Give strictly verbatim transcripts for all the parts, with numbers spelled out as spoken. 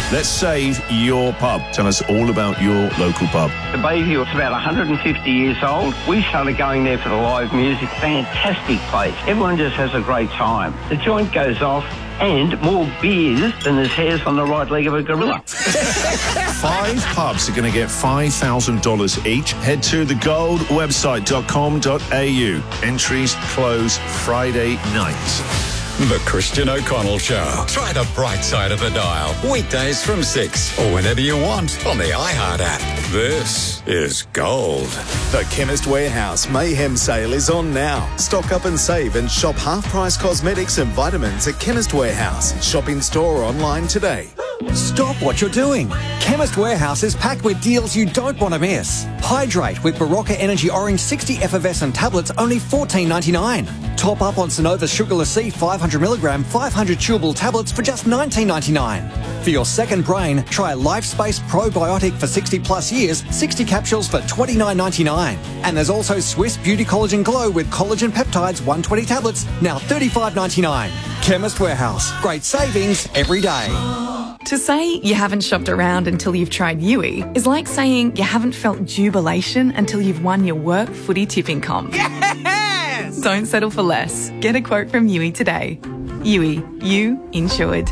Let's save your pub. Tell us all about your local pub. The Bayview is about one hundred fifty years old. We started going there for the live music. Fantastic place. Everyone just has a great time. The joint goes off and more beers than there's hairs on the right leg of a gorilla. Five pubs are going to get five thousand dollars each. Head to the gold website dot com dot a u. Entries close Friday night. The Christian O'Connell Show. Try the bright side of the dial. Weekdays from six or whenever you want on the iHeart app. This is Gold. The Chemist Warehouse Mayhem Sale is on now. Stock up and save and shop half-price cosmetics and vitamins at Chemist Warehouse. Shop in store or online today. Stop what you're doing. Chemist Warehouse is packed with deals you don't want to miss. Hydrate with Barocca Energy Orange sixty effervescent tablets, only fourteen ninety-nine. Top up on Sonova Sugarless C five hundred milligram, five hundred chewable tablets for just nineteen ninety-nine. For your second brain, try LifeSpace Probiotic for sixty plus years, sixty capsules for twenty-nine ninety-nine. And there's also Swiss Beauty Collagen Glow with collagen peptides, one hundred twenty tablets, now thirty-five ninety-nine. Chemist Warehouse. Great savings every day. To say you haven't shopped around until you've tried Yui is like saying you haven't felt jubilation until you've won your work footy tipping comp. Yes! Don't settle for less. Get a quote from Yui today. Yui, you insured.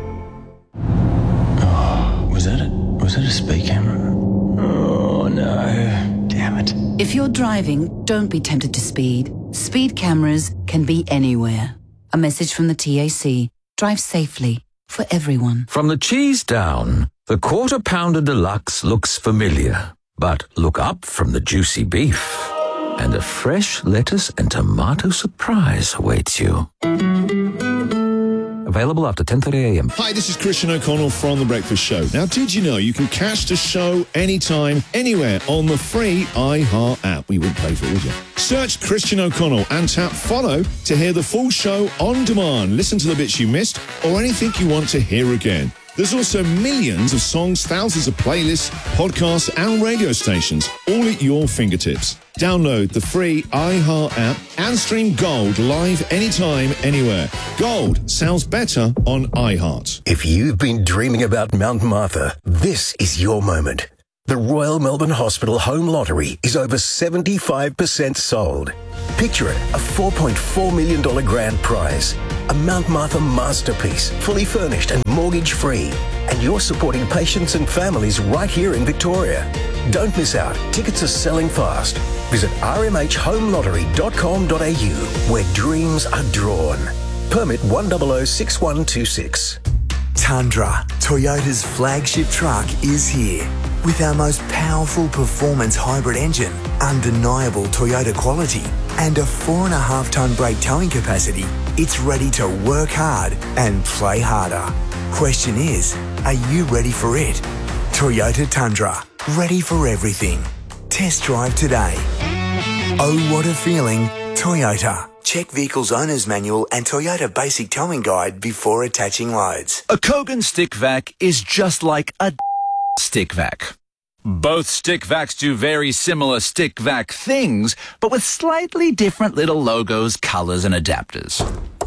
Oh, was that a, was that a speed camera? Oh, no. Damn it. If you're driving, don't be tempted to speed. Speed cameras can be anywhere. A message from the T A C. Drive safely. For everyone. From the cheese down, the Quarter Pounder Deluxe looks familiar. But look up from the juicy beef, and a fresh lettuce and tomato surprise awaits you. Available after ten thirty a m. Hi, this is Christian O'Connell from The Breakfast Show. Now, did you know you can catch the show anytime, anywhere on the free iHeart app? We wouldn't pay for it, would you? Search Christian O'Connell and tap follow to hear the full show on demand. Listen to the bits you missed or anything you want to hear again. There's also millions of songs, thousands of playlists, podcasts and radio stations, all at your fingertips. Download the free iHeart app and stream Gold live anytime, anywhere. Gold sounds better on iHeart. If you've been dreaming about Mount Martha, this is your moment. The Royal Melbourne Hospital Home Lottery is over seventy-five percent sold. Picture it, a four point four million dollars grand prize. A Mount Martha masterpiece, fully furnished and mortgage-free. And you're supporting patients and families right here in Victoria. Don't miss out. Tickets are selling fast. Visit r m h home lottery dot com dot a u, where dreams are drawn. Permit one zero zero six one two six. Tundra, Toyota's flagship truck, is here. With our most powerful performance hybrid engine, undeniable Toyota quality, and a four and a half tonne brake towing capacity, it's ready to work hard and play harder. Question is, are you ready for it? Toyota Tundra, ready for everything. Test drive today. Oh, what a feeling, Toyota. Check Vehicle's Owner's Manual and Toyota Basic Towing Guide before attaching loads. A Kogan stick vac is just like a stick vac. Both stick vacs do very similar stick vac things, but with slightly different little logos, colours and adapters.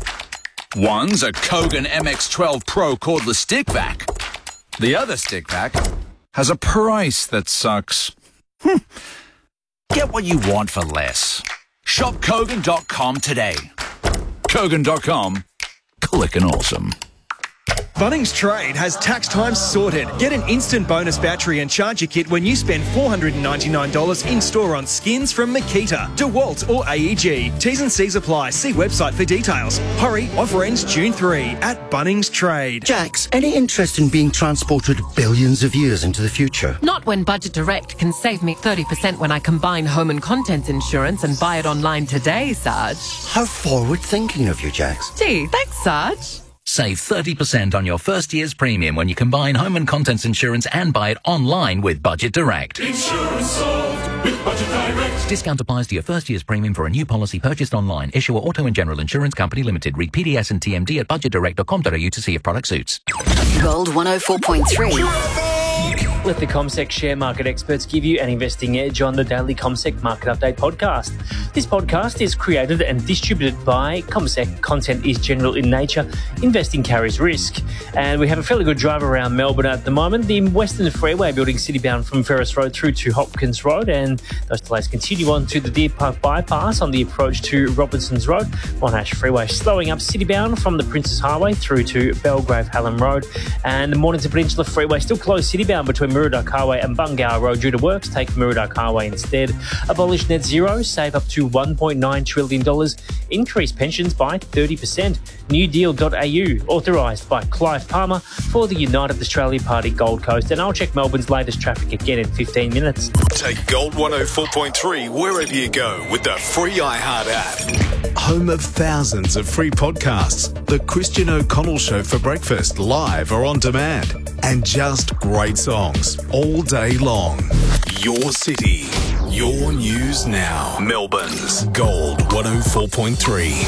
One's a Kogan M X twelve Pro cordless stick vac. The other stick vac has a price that sucks. Hm. Get what you want for less. Shop Kogan dot com today. Kogan dot com. Clickin' awesome. Bunnings Trade has tax time sorted. Get an instant bonus battery and charger kit when you spend four hundred ninety-nine dollars in-store on skins from Makita, DeWalt or A E G. T's and C's apply. See website for details. Hurry, offer ends June third at Bunnings Trade. Jax, any interest in being transported billions of years into the future? Not when Budget Direct can save me thirty percent when I combine home and contents insurance and buy it online today, Sarge. How forward-thinking of you, Jax. Gee, thanks, Sarge. Save thirty percent on your first year's premium when you combine home and contents insurance and buy it online with Budget Direct. Insurance solved with Budget Direct. Discount applies to your first year's premium for a new policy purchased online. Issuer Auto and General Insurance Company Limited. Read P D S and T M D at budget direct dot com dot a u to see if product suits. Gold one oh four point three. Let the CommSec share market experts give you an investing edge on the daily CommSec Market Update podcast. This podcast is created and distributed by CommSec. Content is general in nature. Investing carries risk. And we have a fairly good drive around Melbourne at the moment. The Western Freeway building citybound from Ferris Road through to Hopkins Road, and those delays continue on to the Deer Park bypass on the approach to Robinsons Road. Monash Freeway slowing up citybound from the Princes Highway through to Belgrave Hallam Road, and the Mornington Peninsula Freeway still closed citybound between Murdoch Highway and Bungower Road due to works. Take Murdoch Highway instead. Abolish net zero, save up to one point nine trillion dollars. Increase pensions by thirty percent. new deal dot a u, authorised by Clive Palmer for the United Australia Party Gold Coast. And I'll check Melbourne's latest traffic again in fifteen minutes. Take Gold one oh four point three wherever you go with the free iHeart app. Home of thousands of free podcasts. The Christian O'Connell Show for breakfast, live or on demand. And just great songs all day long. Your city, your news now. Melbourne's Gold one oh four point three.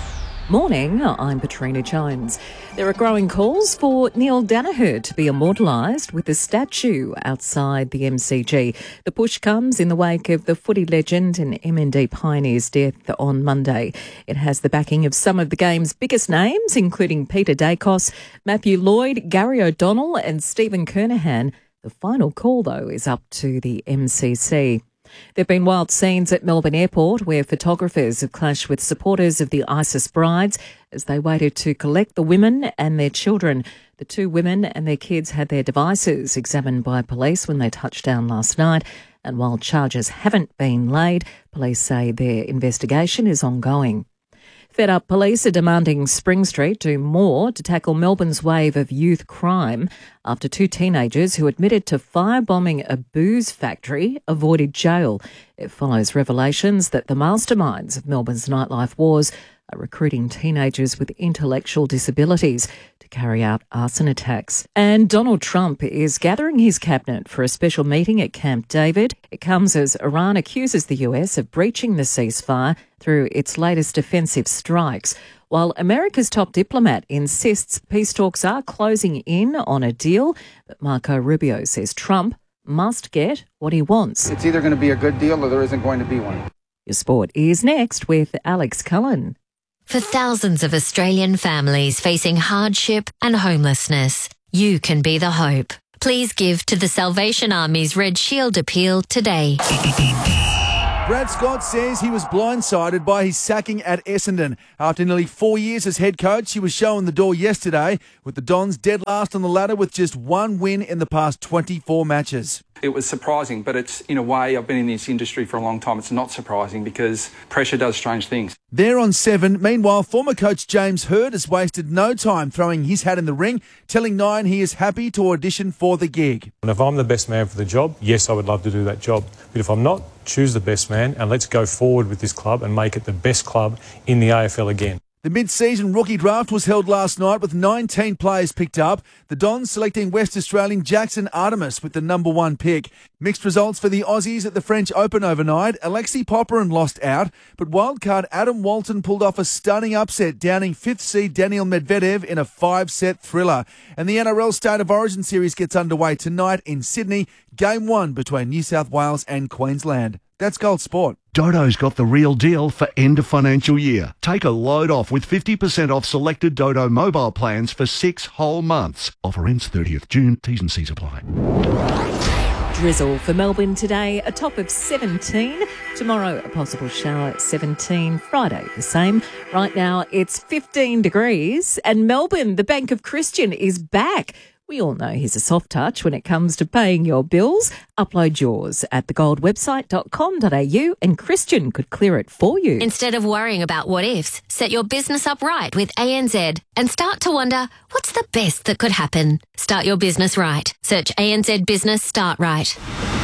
Morning, I'm Katrina Jones. There are growing calls for Neil Danaher to be immortalised with a statue outside the M C G. The push comes in the wake of the footy legend and M N D pioneer's death on Monday. It has the backing of some of the game's biggest names, including Peter Dacos, Matthew Lloyd, Gary O'Donnell and Stephen Kernahan. The final call, though, is up to the M C C. There have been wild scenes at Melbourne Airport where photographers have clashed with supporters of the ISIS brides as they waited to collect the women and their children. The two women and their kids had their devices examined by police when they touched down last night. And while charges haven't been laid, police say their investigation is ongoing. Fed up police are demanding Spring Street do more to tackle Melbourne's wave of youth crime after two teenagers who admitted to firebombing a booze factory avoided jail. It follows revelations that the masterminds of Melbourne's nightlife wars are recruiting teenagers with intellectual disabilities to carry out arson attacks. And Donald Trump is gathering his cabinet for a special meeting at Camp David. It comes as Iran accuses the U S of breaching the ceasefire through its latest offensive strikes, while America's top diplomat insists peace talks are closing in on a deal. But Marco Rubio says Trump must get what he wants. It's either going to be a good deal or there isn't going to be one. Your sport is next with Alex Cullen. For thousands of Australian families facing hardship and homelessness, you can be the hope. Please give to the Salvation Army's Red Shield appeal today. Brad Scott says he was blindsided by his sacking at Essendon. After nearly four years as head coach, he was shown the door yesterday, with the Dons dead last on the ladder with just one win in the past twenty-four matches. It was surprising, but it's, in a way, I've been in this industry for a long time. It's not surprising because pressure does strange things. They're on seven. Meanwhile, former coach James Hird has wasted no time throwing his hat in the ring, telling Nine he is happy to audition for the gig. And if I'm the best man for the job, yes, I would love to do that job. But if I'm not, choose the best man and let's go forward with this club and make it the best club in the A F L again. The mid-season rookie draft was held last night with nineteen players picked up, the Dons selecting West Australian Jackson Artemis with the number one pick. Mixed results for the Aussies at the French Open overnight. Alexei Popyrin lost out, but wildcard Adam Walton pulled off a stunning upset, downing fifth seed Daniil Medvedev in a five-set thriller. And the N R L State of Origin series gets underway tonight in Sydney, game one between New South Wales and Queensland. That's Gold Sport. Dodo's got the real deal for end of financial year. Take a load off with fifty percent off selected Dodo mobile plans for six whole months. Offer ends thirtieth June. T's and C's apply. Drizzle for Melbourne today, a top of seventeen. Tomorrow, a possible shower at seventeen. Friday, the same. Right now, it's fifteen degrees. And Melbourne, the Bank of Christian, is back. We all know he's a soft touch when it comes to paying your bills. Upload yours at the gold website dot com dot a u and Christian could clear it for you. Instead of worrying about what ifs, set your business up right with A N Z and start to wonder, what's the best that could happen? Start your business right. Search A N Z Business Start Right.